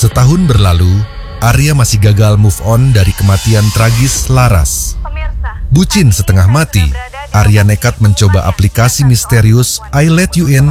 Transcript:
Setahun berlalu, Arya masih gagal move on dari kematian tragis Laras. Bucin setengah mati, Arya nekat mencoba aplikasi misterius I Let You In